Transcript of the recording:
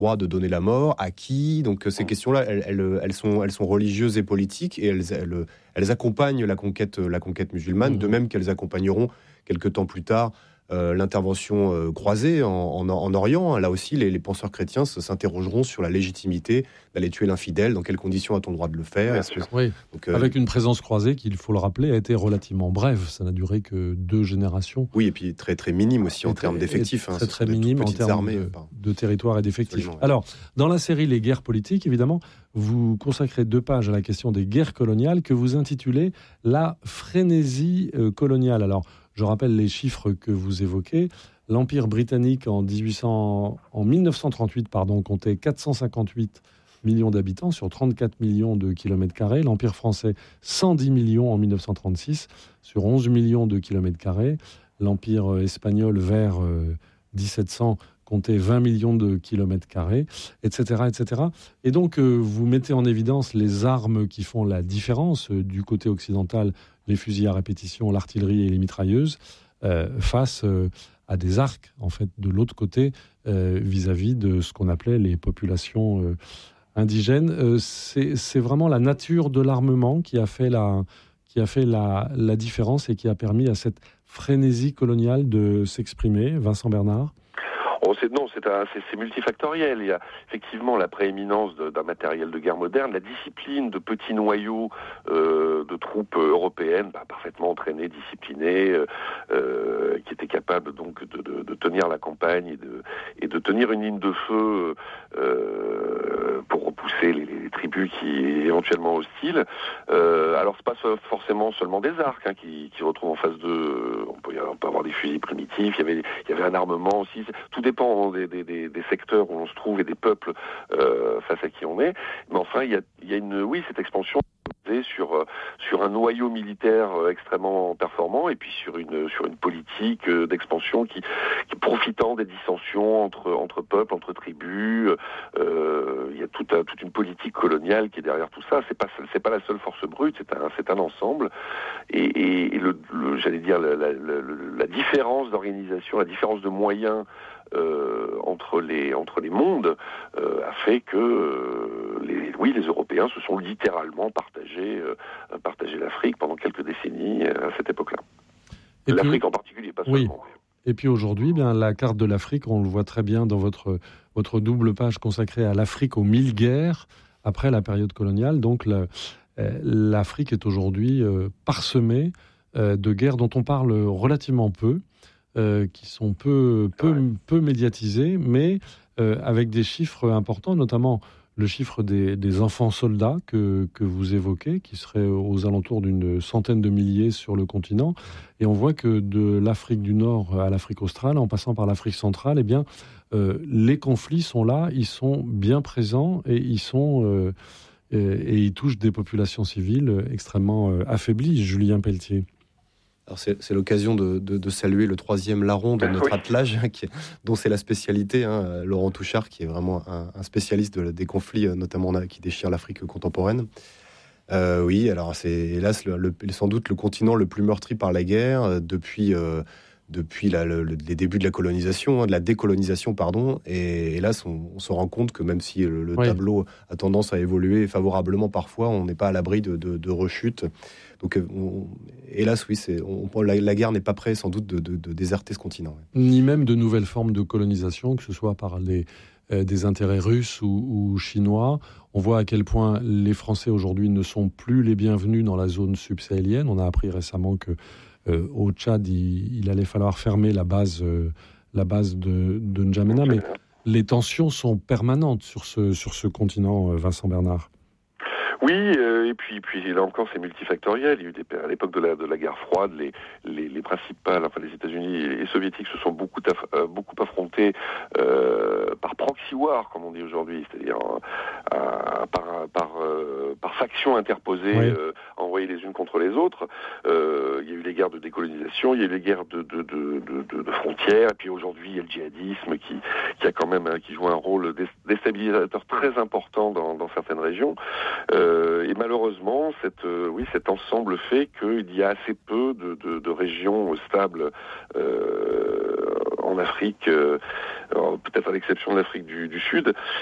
droit de donner la mort, à qui. Donc ces questions-là, elles sont religieuses et politiques, et elles accompagnent la conquête musulmane, de même qu'elles accompagneront quelque temps plus tard l'intervention croisée en Orient. Là aussi, les penseurs chrétiens s'interrogeront sur la légitimité d'aller tuer l'infidèle. Dans quelles conditions a-t-on le droit de le faire? Oui. Donc, avec une présence croisée qui, il faut le rappeler, a été relativement brève. Ça n'a duré que 2 générations. Oui, et puis très, très minime aussi en termes d'effectifs. Très minime en termes de territoire et d'effectifs. Ouais. Alors, dans la série Les guerres politiques, évidemment, vous consacrez 2 pages à la question des guerres coloniales que vous intitulez « La frénésie coloniale ». Alors, je rappelle les chiffres que vous évoquez. L'Empire britannique en 1938 comptait 458 millions d'habitants sur 34 millions de kilomètres carrés. L'Empire français, 110 millions en 1936 sur 11 millions de kilomètres carrés. L'Empire espagnol vers 1700 comptait 20 millions de kilomètres carrés, etc., etc. Et donc, vous mettez en évidence les armes qui font la différence. Du côté occidental, les fusils à répétition, l'artillerie et les mitrailleuses, face à des arcs, en fait, de l'autre côté, vis-à-vis de ce qu'on appelait les populations indigènes. C'est vraiment la nature de l'armement qui a fait la différence et qui a permis à cette frénésie coloniale de s'exprimer. Vincent Bernard? C'est multifactoriel. Il y a effectivement la prééminence d'un matériel de guerre moderne, la discipline de petits noyaux de troupes européennes parfaitement entraînées, disciplinées, qui étaient capables donc de tenir la campagne et de tenir une ligne de feu pour repousser les tribus qui éventuellement hostiles. Alors c'est pas forcément seulement des arcs qui retrouvent en face d'eux. On peut avoir des fusils primitifs. Il y avait un armement aussi. Tout dépend des secteurs où on se trouve et des peuples face à qui on est. Mais enfin, il y a cette expansion sur un noyau militaire extrêmement performant et puis sur une politique d'expansion qui profitant des dissensions entre peuples, entre tribus. Il y a toute une politique coloniale qui est derrière tout ça. C'est pas la seule force brute, c'est un ensemble. Et j'allais dire la différence d'organisation, la différence de moyens entre les mondes a fait que les Européens se sont littéralement partagés l'Afrique pendant quelques décennies à cette époque-là. L'Afrique en particulier, pas seulement. Oui. Et puis aujourd'hui, la carte de l'Afrique, on le voit très bien dans votre double page consacrée à l'Afrique aux 1000 guerres après la période coloniale. Donc l'Afrique est aujourd'hui parsemée de guerres dont on parle relativement peu. Qui sont peu médiatisés, mais avec des chiffres importants, notamment le chiffre des enfants soldats que vous évoquez, qui serait aux alentours d'une centaine de milliers sur le continent. Et on voit que de l'Afrique du Nord à l'Afrique australe, en passant par l'Afrique centrale, les conflits sont là, ils sont bien présents et ils touchent des populations civiles extrêmement affaiblies. Julien Pelletier. Alors c'est l'occasion de saluer le 3e larron de notre attelage, dont c'est la spécialité, Laurent Touchard, qui est vraiment un spécialiste des conflits, notamment qui déchirent l'Afrique contemporaine. Oui, alors c'est hélas sans doute le continent le plus meurtri par la guerre depuis les débuts de la colonisation, de la décolonisation, pardon. Et hélas, on se rend compte que même si le tableau a tendance à évoluer favorablement parfois, on n'est pas à l'abri de rechutes. Donc, hélas, oui, la guerre n'est pas prête sans doute de déserter ce continent. Ni même de nouvelles formes de colonisation, que ce soit par des intérêts russes ou chinois. On voit à quel point les Français aujourd'hui ne sont plus les bienvenus dans la zone subsahélienne. On a appris récemment que au Tchad, il allait falloir fermer la base de N'Djamena, mais les tensions sont permanentes sur ce continent, Vincent Bernard. Oui, et puis là encore c'est multifactoriel. Il y a eu à l'époque de la guerre froide, les principales, les États-Unis et les Soviétiques se sont beaucoup affrontés par proxy war, comme on dit aujourd'hui, c'est-à-dire par factions interposées, envoyées les unes contre les autres. Il y a eu les guerres de décolonisation, il y a eu les guerres de frontières, et puis aujourd'hui il y a le djihadisme qui a quand même qui joue un rôle déstabilisateur très important dans certaines régions. Et malheureusement malheureusement, cet ensemble fait qu'il y a assez peu de régions stables en Afrique, peut-être à l'exception de l'Afrique du Sud.